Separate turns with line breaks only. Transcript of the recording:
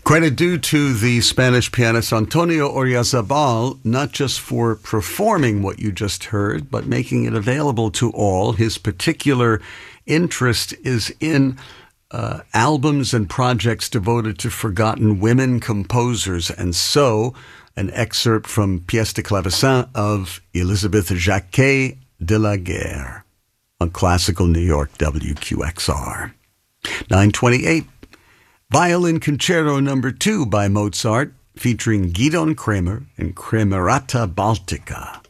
Credit due to the Spanish pianist Antonio Oyarzabal, not just for performing what you just heard, but making it available to all. His particular interest is in albums and projects devoted to forgotten women composers. And so, an excerpt from Pièce de Clavecin of Elizabeth Jacquet de la Guerre on Classical New York WQXR. 928. Violin Concerto No. 2 by Mozart, featuring Gidon Kremer and Kremerata Baltica.